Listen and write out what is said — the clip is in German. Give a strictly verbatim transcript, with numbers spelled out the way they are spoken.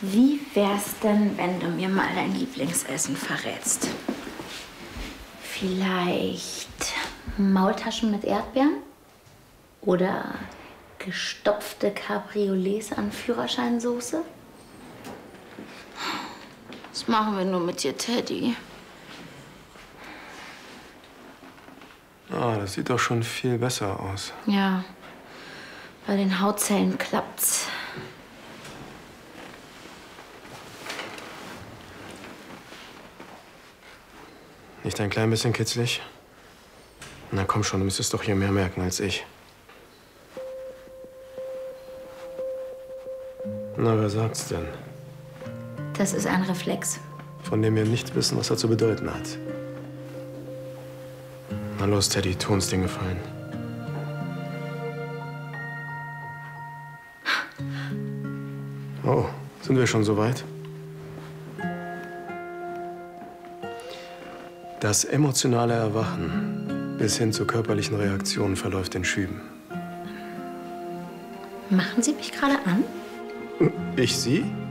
Wie wär's denn, wenn du mir mal dein Lieblingsessen verrätst? Vielleicht Maultaschen mit Erdbeeren? Oder gestopfte Cabriolets an Führerscheinsoße? Was machen wir nur mit dir, Teddy? Ah, das sieht doch schon viel besser aus. Ja, bei den Hautzellen klappt's. Nicht ein klein bisschen kitzlig? Na komm schon, du müsstest doch hier mehr merken als ich. Na, wer sagt's denn? Das ist ein Reflex. Von dem wir nicht wissen, was er zu bedeuten hat. Na los, Teddy, tu uns den Gefallen. Oh, sind wir schon so weit? Das emotionale Erwachen bis hin zu körperlichen Reaktionen verläuft in Schüben. Machen Sie mich gerade an? Ich Sie?